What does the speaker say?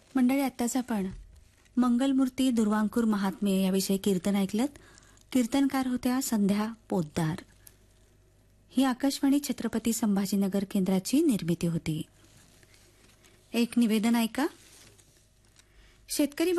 मंडळी, आत्ताच आपण मंगलमूर्ती दुर्वांकूर महात्मे याविषयी कीर्तन ऐकलत. कीर्तनकार होत्या संध्या पोद्दार. ही आकाशवाणी छत्रपती संभाजीनगर केंद्राची निर्मिती होती. एक निवेदन ऐका. शेतकरी